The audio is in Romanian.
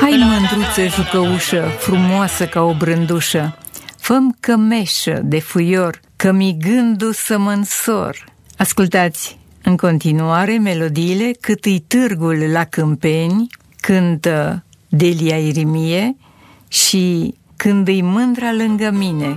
Hai, mândruță jucăușă, frumoasă ca o brândușă, fă-mi cămeșă de fuior, că mi gândul să mă însor. Ascultați în continuare melodiile Cât-i târgul la Câmpeni, cântă Delia Irimie, și Când-i mândra lângă mine.